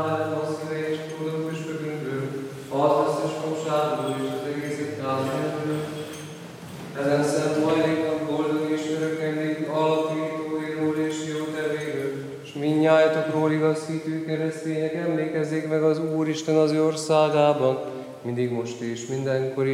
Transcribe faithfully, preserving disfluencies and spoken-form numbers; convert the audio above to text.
Ezen szent hajléknak boldog és örökkévaló alapítóiról és jótevőről, s mindnyájatokról igaz hitű keresztények emlékezzék meg az Úristen az ő országában, mindig most és mindenkor